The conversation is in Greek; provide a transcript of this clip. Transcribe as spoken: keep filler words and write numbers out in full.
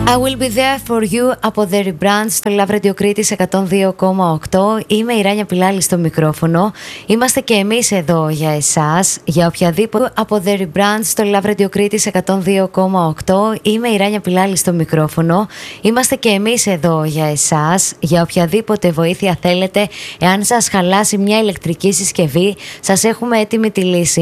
I will be there for you από The Rebrand στο Love Radio Κρήτης εκατόν δύο κόμμα οκτώ. Είμαι η Ράνια Πιλάλη στο μικρόφωνο. Είμαστε και εμείς εδώ για εσάς, για οποιαδήποτε από The Rebrand στο Love Radio Κρήτης εκατόν δύο κόμμα οκτώ. Είμαι η Ράνια Πιλάλη στο μικρόφωνο. Είμαστε και εμείς εδώ για εσάς, για οποιαδήποτε βοήθεια θέλετε. Εάν σας χαλάσει μια ηλεκτρική συσκευή, σας έχουμε έτοιμη τη λύση.